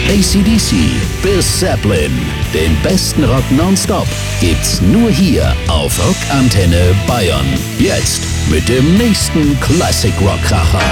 AC/DC bis Zeppelin. Den besten Rock nonstop gibt's nur hier auf Rockantenne Bayern. Jetzt mit dem nächsten Classic Rock Kracher.